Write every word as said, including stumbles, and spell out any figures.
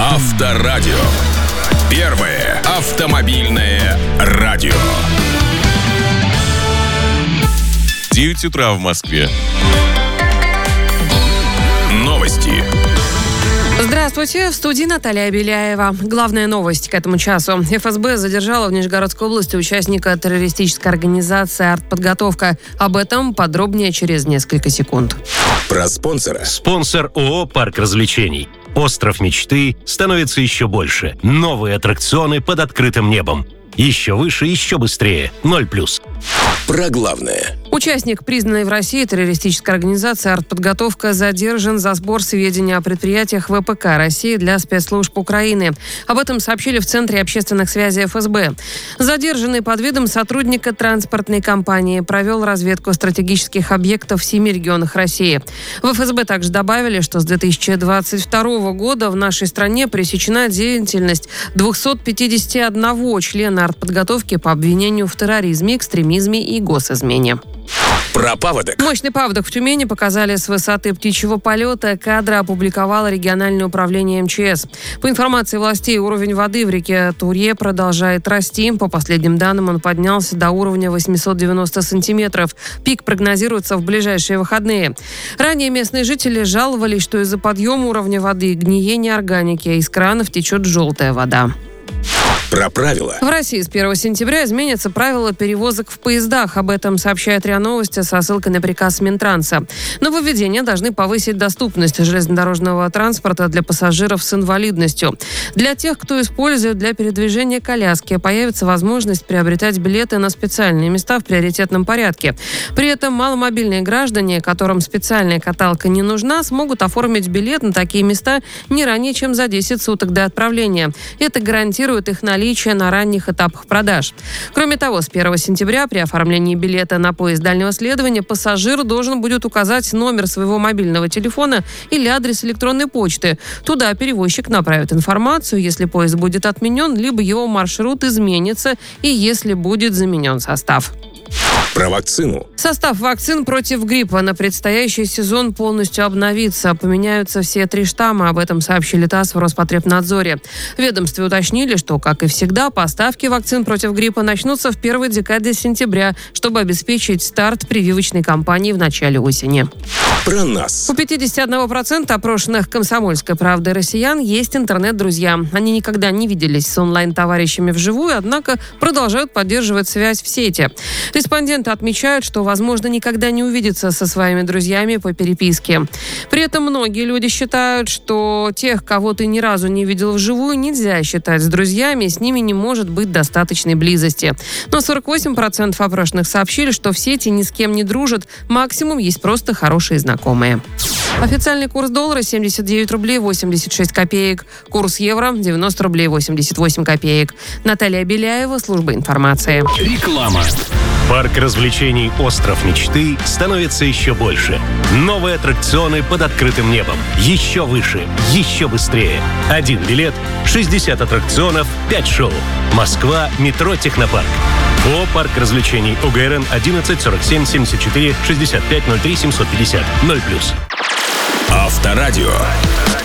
Авторадио. Первое автомобильное радио. девять утра в Москве. Новости. Здравствуйте, в студии Наталья Беляева. Главная новость к этому часу. эф эс бэ задержала в Нижегородской области участника террористической организации «Артподготовка». Об этом подробнее через несколько секунд. Про спонсора. Спонсор ООО «Парк развлечений». Остров мечты становится еще больше. Новые аттракционы под открытым небом. Еще выше, еще быстрее. Ноль плюс. Про главное. Участник, признанной в России террористической организации «Артподготовка», задержан за сбор сведений о предприятиях вэ пэ ка России для спецслужб Украины. Об этом сообщили в Центре общественных связей эф эс бэ. Задержанный под видом сотрудника транспортной компании провел разведку стратегических объектов в семи регионах России. В эф эс бэ также добавили, что с две тысячи двадцать второго года в нашей стране пресечена деятельность двухсот пятидесяти одного члена артподготовки по обвинению в терроризме, экстремизме и госизмене. Про паводок. Мощный паводок в Тюмени показали с высоты птичьего полета. Кадры опубликовало региональное управление эм че эс. По информации властей, уровень воды в реке Туре продолжает расти. По последним данным, он поднялся до уровня восемьсот девяносто сантиметров. Пик прогнозируется в ближайшие выходные. Ранее местные жители жаловались, что из-за подъема уровня воды и гниения органики из кранов течет желтая вода. Про правила. В России с первого сентября изменятся правила перевозок в поездах. Об этом сообщает РИА Новости со ссылкой на приказ Минтранса. Нововведения должны повысить доступность железнодорожного транспорта для пассажиров с инвалидностью. Для тех, кто использует для передвижения коляски, появится возможность приобретать билеты на специальные места в приоритетном порядке. При этом маломобильные граждане, которым специальная каталка не нужна, смогут оформить билет на такие места не ранее, чем за десять суток до отправления. Это гарантирует их наличие на ранних этапах продаж. Кроме того, с первого сентября при оформлении билета на поезд дальнего следования пассажир должен будет указать номер своего мобильного телефона или адрес электронной почты. Туда перевозчик направит информацию, если поезд будет отменен, либо его маршрут изменится, и если будет заменен состав. Про вакцину. Состав вакцин против гриппа на предстоящий сезон полностью обновится. Поменяются все три штамма. Об этом сообщили ТАСС в Роспотребнадзоре. В ведомстве уточнили, что, как и всегда, поставки вакцин против гриппа начнутся в первой декаде сентября, чтобы обеспечить старт прививочной кампании в начале осени. Про нас. У пятидесяти одного процента опрошенных «Комсомольской правдой» россиян есть интернет-друзья. Они никогда не виделись с онлайн-товарищами вживую, однако продолжают поддерживать связь в сети. Респонденты отмечают, что, возможно, никогда не увидятся со своими друзьями по переписке. При этом многие люди считают, что тех, кого ты ни разу не видел вживую, нельзя считать с друзьями, с ними не может быть достаточной близости. Но сорок восемь процентов опрошенных сообщили, что в сети ни с кем не дружат, максимум есть просто хорошие знакомые. Официальный курс доллара семьдесят девять рублей восемьдесят шесть копеек. Курс евро девяносто рублей восемьдесят восемь копеек. Наталья Беляева, служба информации. Реклама. Парк развлечений «Остров мечты» становится еще больше. Новые аттракционы под открытым небом. Еще выше, еще быстрее. Один билет, шестьдесят аттракционов, пять шоу. Москва, метро «Технопарк». ООО «Парк развлечений». о гэ эр эн одиннадцать сорок семь семьдесят четыре шестьдесят пять ноль три семьсот пятьдесят. Ноль плюс. Авторадио.